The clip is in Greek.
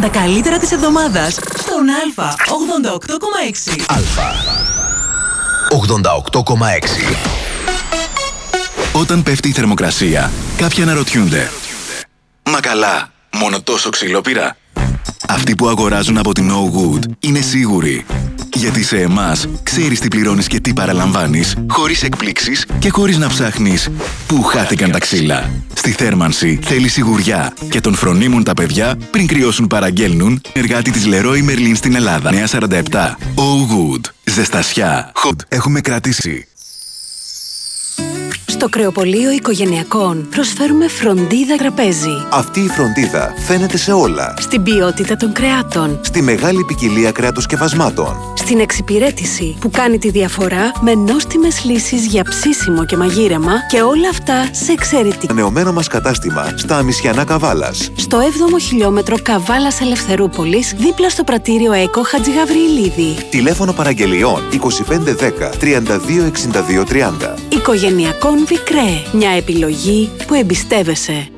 Τα καλύτερα της εβδομάδας στον Α 88,6. Α 88,6. Όταν πέφτει η θερμοκρασία, κάποιοι αναρωτιούνται. Μα καλά, μόνο τόσο ξύλο πήρα? Αυτοί που αγοράζουν από την No Good είναι σίγουροι. Γιατί σε εμάς ξέρεις τι πληρώνεις και τι παραλαμβάνεις, χωρίς εκπλήξεις και χωρίς να ψάχνεις πού χάθηκαν τα ξύλα. Στη θέρμανση θέλει σιγουριά και τον φρονίμουν τα παιδιά πριν κρυώσουν παραγγέλνουν εργάτη της Leroy Merlin στην Ελλάδα. Νέα 47. Oh Good. Ζεστασιά. Hot. Έχουμε κρατήσει. Στο κρεοπωλείο οικογενειακών προσφέρουμε φροντίδα τραπέζι. Αυτή η φροντίδα φαίνεται σε όλα. Στην ποιότητα των κρεάτων. Στη μεγάλη ποικιλία κρέατος-σκευασμάτων. Στην εξυπηρέτηση που κάνει τη διαφορά με νόστιμες λύσεις για ψήσιμο και μαγείρεμα και όλα αυτά σε εξαιρετικό. Ανανεωμένο μας κατάστημα στα Αμισιανά Καβάλας. Στο 7ο χιλιόμετρο Καβάλας Ελευθερούπολης, δίπλα στο πρατήριο ΕΚΟ Χατζηγαβριηλίδη. Τηλέφωνο παραγγελιών 2510 32 62 30. Οικογενειακών Βικρέ. Μια επιλογή που εμπιστεύεσαι.